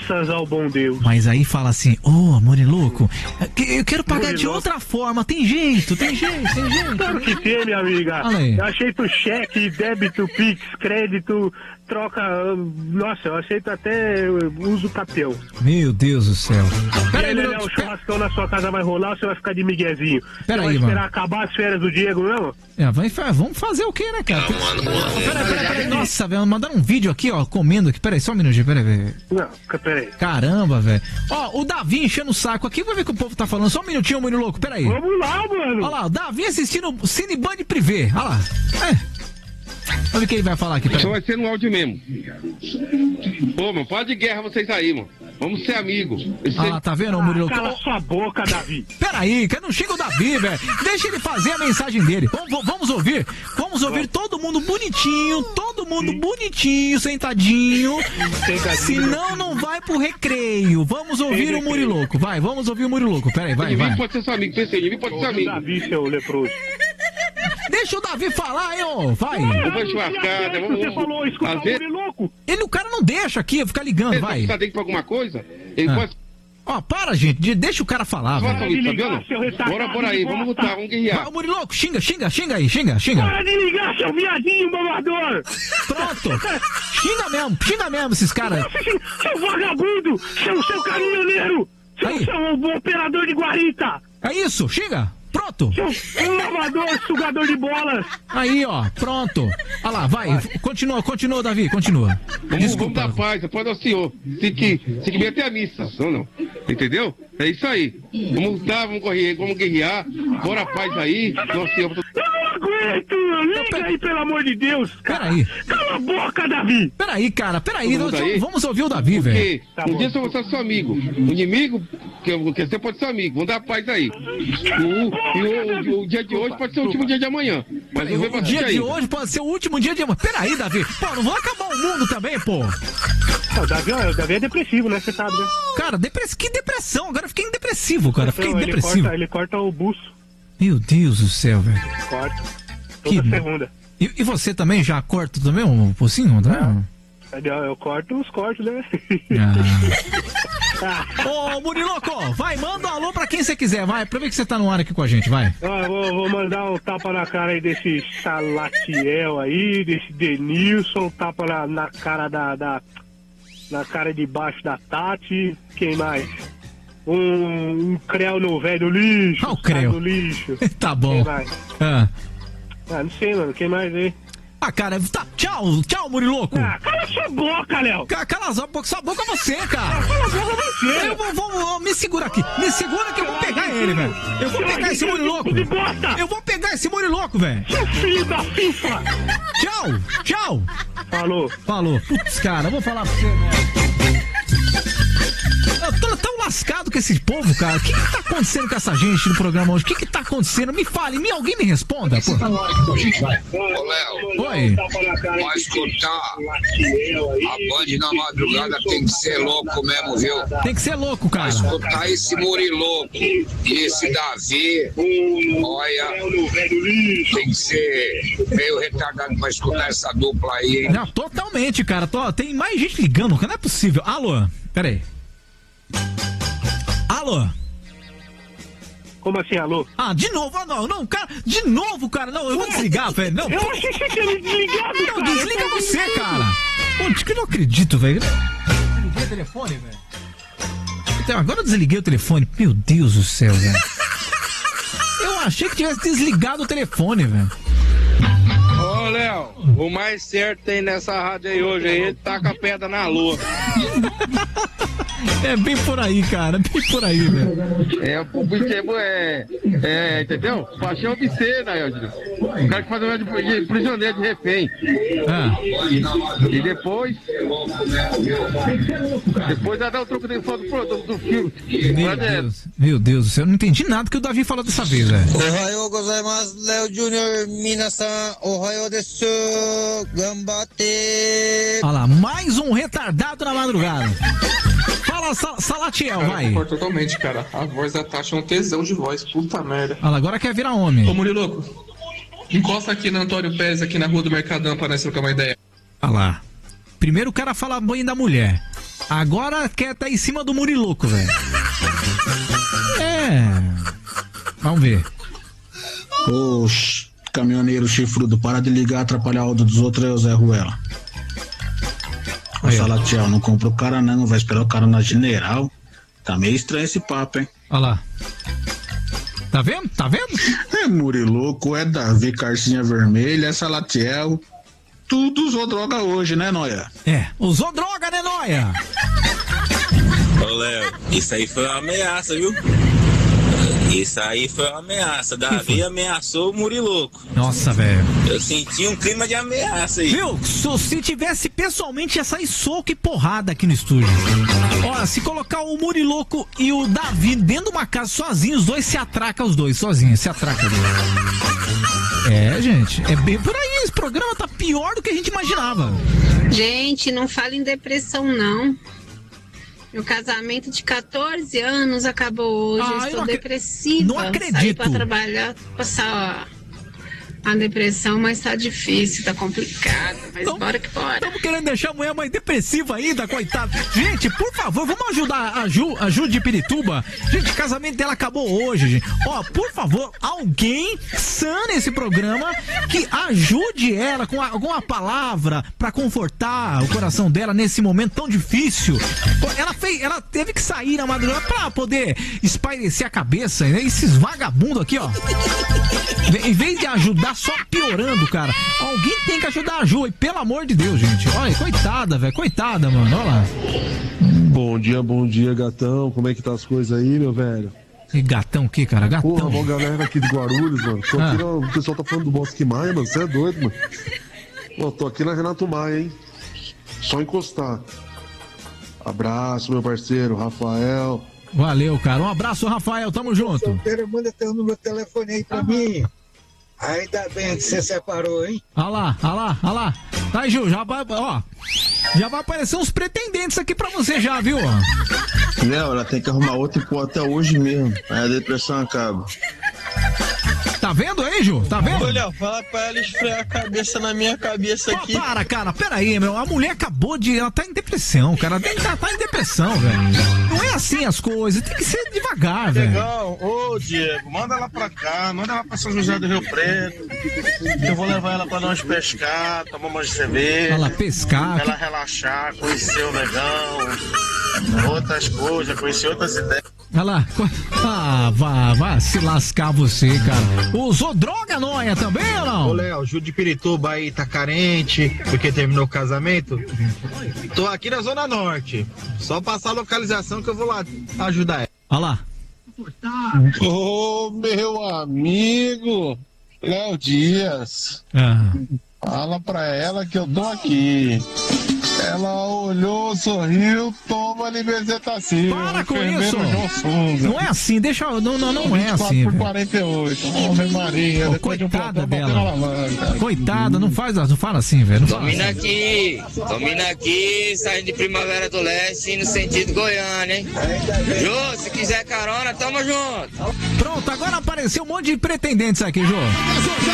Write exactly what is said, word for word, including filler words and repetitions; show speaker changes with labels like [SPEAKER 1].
[SPEAKER 1] Graças ao bom Deus.
[SPEAKER 2] Mas aí fala assim, ô, oh, Muriloco, eu quero pagar Muriloco. de outra forma, tem jeito, tem jeito, tem jeito.
[SPEAKER 1] Claro que tem, minha amiga. Eu aceito cheque, débito, pix, crédito, troca, nossa, eu aceito até uso capião.
[SPEAKER 2] Meu Deus do céu.
[SPEAKER 1] Peraí, Lelé, o churrascão na sua casa vai rolar ou você vai ficar de miguezinho?
[SPEAKER 2] Peraí,
[SPEAKER 1] vai
[SPEAKER 2] mano.
[SPEAKER 1] esperar acabar as férias do Diego, não?
[SPEAKER 2] É, vai, vamos fazer o quê, né, cara? Não, mano, mano. Peraí, peraí, peraí. Nossa, velho, mandaram um vídeo aqui, ó, comendo aqui. Peraí, só um minutinho, peraí, velho.
[SPEAKER 1] Não, peraí.
[SPEAKER 2] Caramba, velho. Ó, o Davi enchendo o saco aqui, vai ver o que o povo tá falando. Só um minutinho, Murilo Louco, peraí.
[SPEAKER 1] Vamos lá, mano.
[SPEAKER 2] Olha lá, o Davi assistindo Cine Band Privé. Olha lá. É. Vamos ver o que ele vai falar aqui, peraí.
[SPEAKER 3] Só vai ser no áudio mesmo. Pô, mano, pode de guerra vocês aí, mano. Vamos ser amigos. Esse
[SPEAKER 2] ah, tá vendo, Murilo?
[SPEAKER 1] Ah, cala sua boca, Davi.
[SPEAKER 2] Peraí, que não chega o Davi, velho. Deixa ele fazer a mensagem dele. Vamos, vamos ouvir. Vamos ouvir todo mundo bonitinho, todo mundo Sim. bonitinho, sentadinho. Sentadinho. Senão não vai pro recreio. Vamos ouvir o Muriloco. Vai, vamos ouvir o Muriloco. Peraí, vai, vai.
[SPEAKER 3] Pode ser seu amigo, pensei, ele pode ser seu amigo.
[SPEAKER 1] Davi, seu leproso.
[SPEAKER 2] Deixa o Davi falar, hein, ô. Vai.
[SPEAKER 3] Vamos churrascada, vamos...
[SPEAKER 1] Você falou, escuta o Muriloco.
[SPEAKER 2] Ele, o cara não deixa aqui, ficar ligando, vai.
[SPEAKER 3] Ele tá dentro pra alguma coisa? Ele
[SPEAKER 2] ah.
[SPEAKER 3] pode...
[SPEAKER 2] Ó, oh, para, gente, de, deixa o cara falar, velho.
[SPEAKER 3] Tá vendo? Bora, bora aí, vamos lutar, vamos guerrear.
[SPEAKER 2] Vai, Muriloco, xinga, xinga, xinga aí, xinga, xinga.
[SPEAKER 1] Para de ligar, seu viadinho, mamador.
[SPEAKER 2] Pronto. Xinga mesmo, xinga mesmo esses caras.
[SPEAKER 1] Seu vagabundo, seu, seu caminhoneiro, seu, seu operador de guarita.
[SPEAKER 2] É isso, xinga. Pronto!
[SPEAKER 1] Seu lavador, sugador de bolas!
[SPEAKER 2] Aí, ó, pronto! Olha lá, vai, vai. continua, continua, Davi, continua.
[SPEAKER 3] Vamos, Desculpa. Vamos dar paz, pode ao senhor. Tem que, tem que vir até a missa, não, não. Entendeu? É isso aí. Vamos lutar, vamos correr, vamos guerrear. Bora a paz aí, nosso senhor.
[SPEAKER 1] Eu não aguento! Liga aí, pelo amor de Deus!
[SPEAKER 2] Peraí.
[SPEAKER 1] Cala a boca, Davi!
[SPEAKER 2] Peraí, cara, peraí, nós vamos, vamos ouvir o Davi, velho.
[SPEAKER 3] Porque tá um dia eu vou ser seu amigo. O inimigo, que, que você pode ser amigo. Vamos dar paz aí. O, E o, o, o dia de hoje pode ser o último dia de amanhã. Mas
[SPEAKER 2] o, o dia de hoje pode ser o último dia de amanhã. Peraí, Davi. Pô, não vou acabar o mundo também, pô.
[SPEAKER 1] O Davi, o Davi é depressivo, né? Você sabe, né?
[SPEAKER 2] Cara, depress... que depressão. Agora eu fiquei depressivo, cara. Fiquei
[SPEAKER 1] ele
[SPEAKER 2] depressivo.
[SPEAKER 1] Corta, ele corta o buço.
[SPEAKER 2] Meu Deus do céu, velho.
[SPEAKER 1] Corta. Toda que... segunda.
[SPEAKER 2] E, e você também já corta também um pocinho? Tá?
[SPEAKER 1] Eu, eu corto os cortes, né?
[SPEAKER 2] Ah. Ô, Muriloco, vai, manda um alô pra quem você quiser, vai. Aproveita que você tá no ar aqui com a gente, vai.
[SPEAKER 1] Ah, vou, vou mandar um tapa na cara aí desse Salatiel aí, desse Denilson, tapa na, na cara da, da... na cara de baixo da Tati. Quem mais? Um, um creu no velho do lixo.
[SPEAKER 2] Ah, o creu.
[SPEAKER 1] Do lixo.
[SPEAKER 2] Tá bom.
[SPEAKER 1] Quem mais?
[SPEAKER 2] Ah.
[SPEAKER 1] ah, não sei, mano. Quem mais aí?
[SPEAKER 2] Ah, cara, tá, tchau, tchau, Muriloco.
[SPEAKER 1] Ah, cala sua boca, Léo.
[SPEAKER 2] Cala, cala sua boca, sua boca você, cara.
[SPEAKER 1] Ah, cala a boca você.
[SPEAKER 2] Eu vou, vou, vou, me segura aqui, me segura que eu vou pegar ele, velho. Eu vou pegar esse Muriloco. Eu vou pegar esse Muriloco, velho.
[SPEAKER 1] Seu filho da FIFA.
[SPEAKER 2] Tchau, tchau.
[SPEAKER 1] Falou.
[SPEAKER 2] Falou. Putz, cara, eu vou falar pra você, velho. Eu tô tão lascado com esse povo, cara. O que que tá acontecendo com essa gente no programa hoje? O que que tá acontecendo? Me fale, me, alguém me responda, pô.
[SPEAKER 4] Ô, Léo.
[SPEAKER 2] Oi.
[SPEAKER 4] Pode escutar. A Band na madrugada tem que ser louco mesmo, viu?
[SPEAKER 2] Tem que ser louco, cara.
[SPEAKER 4] Pode escutar esse Muriloco e esse Davi. Olha, tem que ser meio retardado pra escutar essa dupla aí, hein?
[SPEAKER 2] Não, totalmente, cara. Tô, tem mais gente ligando, cara. Não é possível. Alô? Pera aí. Alô?
[SPEAKER 1] Como assim, alô?
[SPEAKER 2] Ah, de novo? Ah, não, não, cara. De novo, cara. Não, eu vou desligar, velho. Não,
[SPEAKER 1] eu achei que você tinha me desligado,
[SPEAKER 2] não,
[SPEAKER 1] cara.
[SPEAKER 2] desliga você, cara. Pô, que eu não acredito, velho. Desliguei o telefone, velho. Então, agora eu desliguei o telefone. Meu Deus do céu, velho. Eu achei que tivesse desligado o telefone, velho.
[SPEAKER 3] Ô, Léo, o mais certo tem nessa rádio aí hoje aí, ele taca a pedra na lua.
[SPEAKER 2] É bem por aí, cara, bem por aí, velho.
[SPEAKER 3] É, o bicho é, é, entendeu? Paixão obscena, Elgio. O cara que faz um de, de prisioneiro, de refém.
[SPEAKER 2] Ah.
[SPEAKER 3] E, e depois... Depois vai dar o troco de foto do, do filme.
[SPEAKER 2] Meu Deus, meu Deus do céu, eu não entendi nada que o Davi falou dessa vez, velho.
[SPEAKER 5] Ohayou gozaimasu, Léo Júnior, minasan, ohayou desu, gambate.
[SPEAKER 2] Olha lá, mais um retardado na madrugada. Fala, Sal Salatiel,
[SPEAKER 6] cara,
[SPEAKER 2] vai.
[SPEAKER 6] Eu concordo totalmente, cara. A voz da Tati é um tesão de voz, puta merda.
[SPEAKER 2] Olha lá, agora quer virar homem.
[SPEAKER 6] Ô, Muriloco, encosta aqui no Antônio Pérez, aqui na rua do Mercadão, pra nós trocar uma ideia.
[SPEAKER 2] Olha lá. Primeiro o cara fala bem da mulher. Agora quer estar em cima do Muriloco, velho. É. Vamos ver.
[SPEAKER 7] Oxe, caminhoneiro chifrudo, para de ligar, atrapalhar o áudio dos outros aí, o Zé Ruela. Ô, Salatiel, não compra o cara não, vai esperar o cara na General. Tá meio estranho esse papo, hein?
[SPEAKER 2] Olha lá. Tá vendo? Tá vendo?
[SPEAKER 7] É Muriloco, é Davi, Carcinha Vermelha, é Salatiel. Tudo usou droga hoje, né, Noia?
[SPEAKER 2] É, usou droga, né, Noia?
[SPEAKER 8] Ô, Léo, isso aí foi uma ameaça, viu? Isso aí foi uma ameaça. Davi ameaçou o Muriloco.
[SPEAKER 2] Nossa, velho.
[SPEAKER 8] Eu senti um clima de ameaça aí.
[SPEAKER 2] Viu? Se, se tivesse pessoalmente, ia sair soco e porrada aqui no estúdio. Olha, se colocar o Muriloco e o Davi dentro de uma casa sozinhos, os dois se atracam, os dois sozinhos, se atracam. É, gente, é bem por aí. Esse programa tá pior do que a gente imaginava.
[SPEAKER 9] Gente, não fala em depressão, não. Meu casamento de catorze anos acabou hoje. Ah, eu estou eu não depressiva.
[SPEAKER 2] Não acredito.
[SPEAKER 9] Saí para trabalhar, passar a depressão, mas tá difícil, tá complicado. Mas tamo, bora que bora.
[SPEAKER 2] Estamos querendo deixar a mulher mais depressiva ainda, coitada. Gente, por favor, vamos ajudar a Ju, a Ju de Pirituba. Gente, o casamento dela acabou hoje, gente. Ó, por favor, alguém sã nesse programa que ajude ela com alguma palavra pra confortar o coração dela nesse momento tão difícil. Ela fez, ela teve que sair na madrugada pra poder espairecer a cabeça, né? Esses vagabundos aqui, ó. Em vez de ajudar, só piorando, cara. Alguém tem que ajudar a Ju, e pelo amor de Deus, gente. Olha, coitada, velho, coitada, mano, olha lá.
[SPEAKER 10] Bom dia, bom dia, gatão. Como é que tá as coisas aí, meu velho?
[SPEAKER 2] E gatão o que, cara? Gatão?
[SPEAKER 10] Porra, bom galera aqui de Guarulhos, mano. Tô
[SPEAKER 2] ah.
[SPEAKER 10] aqui na, o pessoal tá falando do Bosque Maia, mano. Você é doido, mano. Pô, tô aqui na Renato Maia, hein? Só encostar. Abraço, meu parceiro, Rafael.
[SPEAKER 2] Valeu, cara. Um abraço, Rafael. Tamo junto.
[SPEAKER 11] Solteiro, manda teu número de telefone aí pra ah. mim. Ainda bem que você separou, hein?
[SPEAKER 2] Olha lá, olha lá, olha lá. Tá, Gil, já vai, ó. Já vai aparecer uns pretendentes aqui pra você já, viu?
[SPEAKER 12] Não, ela tem que arrumar outro e pôr até hoje mesmo. Aí a depressão acaba.
[SPEAKER 2] Tá vendo aí, Ju? Tá vendo?
[SPEAKER 13] Olha, fala pra ela esfriar a cabeça na minha cabeça
[SPEAKER 2] Pô,
[SPEAKER 13] aqui.
[SPEAKER 2] Para, cara, pera aí, meu. A mulher acabou de... Ela tá em depressão, cara. Ela tá, tá em depressão, velho. Não é assim as coisas. Tem que ser devagar, velho.
[SPEAKER 13] Legal. Ô, Diego, manda ela pra cá. Manda ela pra São José do Rio Preto. Eu vou levar ela pra nós pescar, tomar uma cerveja.
[SPEAKER 2] Ela pescar.
[SPEAKER 13] Ela que... relaxar, conhecer o negão. Outras coisas, conhecer outras ideias.
[SPEAKER 2] Olha lá. Ah, vá, vá se lascar você, cara. Usou droga, Noia, também ou não?
[SPEAKER 14] Ô, Léo, Ju de Pirituba aí tá carente porque terminou o casamento. Tô aqui na Zona Norte. Só passar a localização que eu vou lá ajudar ela.
[SPEAKER 2] Olha lá.
[SPEAKER 3] Ô, meu amigo Léo Dias.
[SPEAKER 2] Ah.
[SPEAKER 3] Fala pra ela que eu tô aqui. Ela olhou, sorriu, toma Liberzetacil.
[SPEAKER 2] Para com isso! Não é assim, deixa. Não, não, não é assim.
[SPEAKER 3] por quarenta e oito. Ave Maria,
[SPEAKER 2] oh, coitada de um dela. Coitada, não faz, não fala assim, velho.
[SPEAKER 15] Domina assim. aqui, domina aqui, saindo de Primavera do Leste no sentido Goiânia, hein? Jô, se quiser carona, tamo junto.
[SPEAKER 2] Pronto, agora apareceu um monte de pretendentes aqui, Jô.